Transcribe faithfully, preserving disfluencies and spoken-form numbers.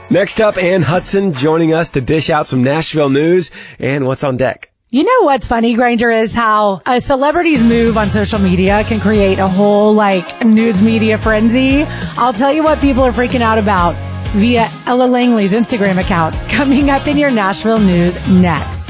Next up, Ann Hudson joining us to dish out some Nashville news and what's on deck. You know what's funny, Granger, is how a celebrity's move on social media can create a whole, like, news media frenzy. I'll tell you what people are freaking out about via Ella Langley's Instagram account. Coming up in your Nashville news next.